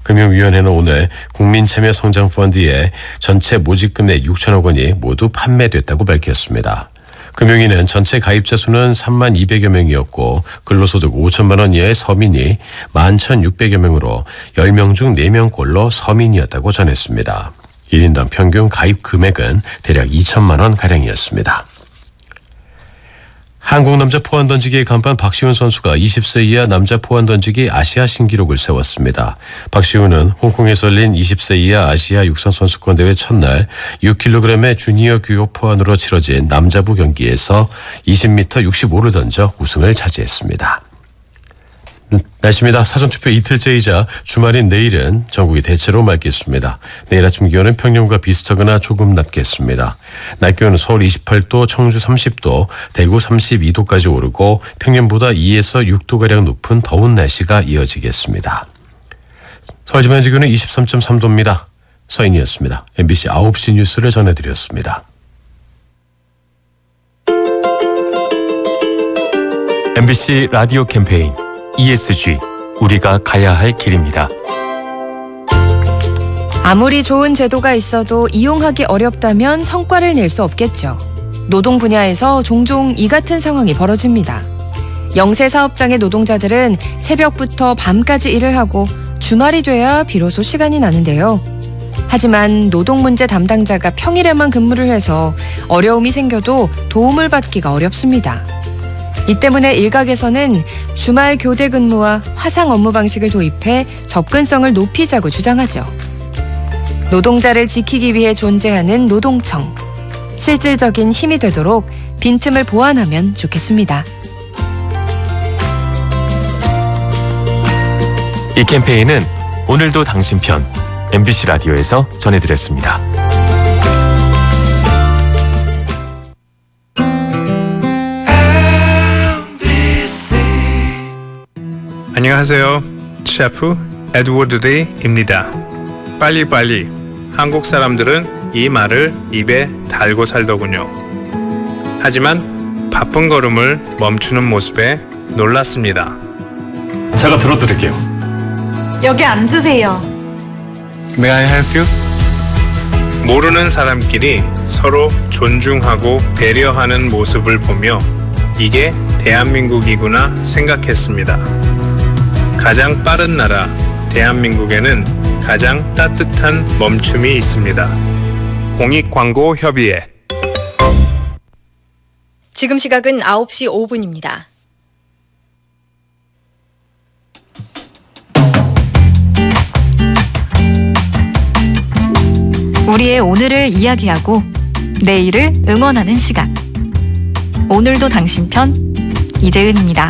금융위원회는 오늘 국민참여성장펀드의 전체 모집금액 6천억 원이 모두 판매됐다고 밝혔습니다. 금융위는 전체 가입자 수는 3만 200여 명이었고 근로소득 5천만 원 이하의 서민이 11,600여 명으로 10명 중 4명꼴로 서민이었다고 전했습니다. 1인당 평균 가입 금액은 대략 2천만 원가량이었습니다. 한국 남자 포환 던지기의 간판 박시훈 선수가 20세 이하 남자 포환 던지기 아시아 신기록을 세웠습니다. 박시훈은 홍콩에서 열린 20세 이하 아시아 육상 선수권 대회 첫날 6kg의 주니어 규격 포환으로 치러진 남자부 경기에서 20m 65를 던져 우승을 차지했습니다. 날씨입니다. 사전투표 이틀째이자 주말인 내일은 전국이 대체로 맑겠습니다. 내일 아침 기온은 평년과 비슷하거나 조금 낮겠습니다. 낮 기온은 서울 28도, 청주 30도, 대구 32도까지 오르고 평년보다 2에서 6도가량 높은 더운 날씨가 이어지겠습니다. 서울 지금 현재 기온은 23.3도입니다. 서인이었습니다. MBC 9시 뉴스를 전해드렸습니다. MBC 라디오 캠페인 ESG, 우리가 가야 할 길입니다. 아무리 좋은 제도가 있어도 이용하기 어렵다면 성과를 낼 수 없겠죠. 노동 분야에서 종종 이 같은 상황이 벌어집니다. 영세 사업장의 노동자들은 새벽부터 밤까지 일을 하고 주말이 돼야 비로소 시간이 나는데요. 하지만 노동 문제 담당자가 평일에만 근무를 해서 어려움이 생겨도 도움을 받기가 어렵습니다. 이 때문에 일각에서는 주말 교대 근무와 화상 업무 방식을 도입해 접근성을 높이자고 주장하죠. 노동자를 지키기 위해 존재하는 노동청. 실질적인 힘이 되도록 빈틈을 보완하면 좋겠습니다. 이 캠페인은 오늘도 당신 편 MBC 라디오에서 전해드렸습니다. 안녕하세요. 셰프 에드워드 데이입니다. 빨리빨리. 한국 사람들은 이 말을 입에 달고 살더군요. 하지만 바쁜 걸음을 멈추는 모습에 놀랐습니다. 제가 들어드릴게요. 여기 앉으세요. May I help you? 모르는 사람끼리 서로 존중하고 배려하는 모습을 보며 이게 대한민국이구나 생각했습니다. 가장 빠른 나라 대한민국에는 가장 따뜻한 멈춤이 있습니다. 공익광고협의회. 지금 시각은 9시 5분입니다. 우리의 오늘을 이야기하고 내일을 응원하는 시간. 오늘도 당신 편 이재은입니다.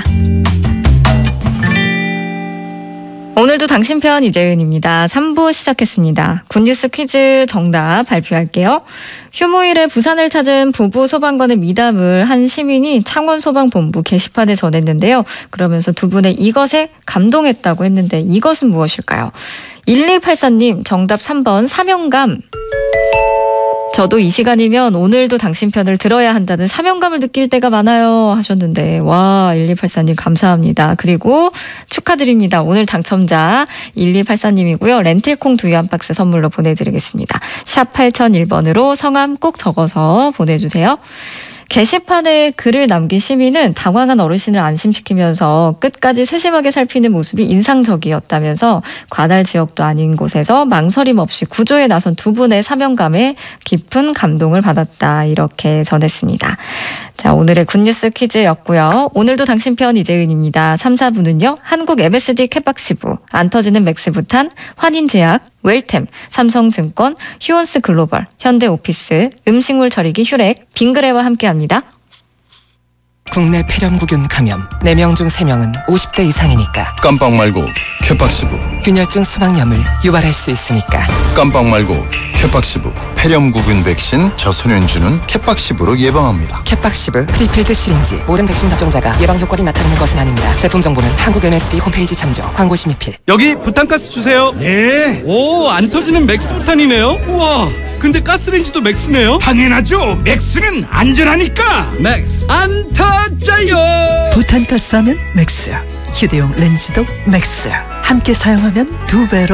오늘도 당신 편 이재은입니다. 3부 시작했습니다. 굿뉴스 퀴즈 정답 발표할게요. 휴무일에 부산을 찾은 부부 소방관의 미담을 한 시민이 창원소방본부 게시판에 전했는데요. 그러면서 두 분의 이것에 감동했다고 했는데 이것은 무엇일까요? 1284님 정답 3번 사명감. 저도 이 시간이면 오늘도 당신 편을 들어야 한다는 사명감을 느낄 때가 많아요 하셨는데 와 1284님 감사합니다. 그리고 축하드립니다. 오늘 당첨자 1284님이고요. 렌틸콩 두유 한 박스 선물로 보내드리겠습니다. 샵 8001번으로 성함 꼭 적어서 보내주세요. 게시판에 글을 남긴 시민은 당황한 어르신을 안심시키면서 끝까지 세심하게 살피는 모습이 인상적이었다면서 관할 지역도 아닌 곳에서 망설임 없이 구조에 나선 두 분의 사명감에 깊은 감동을 받았다 이렇게 전했습니다. 자, 오늘의 굿뉴스 퀴즈였고요. 오늘도 당신 편 이재은입니다. 3, 4부는요. 한국 MSD 캣박시부, 안 터지는 맥스부탄, 환인제약, 웰템, 삼성증권, 휴원스 글로벌, 현대오피스, 음식물 처리기 휴렉, 빙그레와 함께합니다. 국내 폐렴구균 감염 4명 중 3명은 50대 이상이니까 깜빡 말고 캣박시부. 균열증 수막염을 유발할 수 있으니까 깜빡 말고 캣박시부. 폐렴구균 백신 저소년주는 캣박시부로 예방합니다. 캣박시브 프리필드 시린지. 모든 백신 접종자가 예방 효과를 나타내는 것은 아닙니다. 제품 정보는 한국 MSD 홈페이지 참조. 광고 심의필. 여기 부탄가스 주세요. 네. 오, 안 터지는 맥스부탄이네요. 우와, 근데 가스레인지도 맥스네요. 당연하죠. 맥스는 안전하니까. 맥스 안 터져요. 부탄가스 하면 맥스. 휴대용 렌즈도 맥스. 함께 사용하면 2배로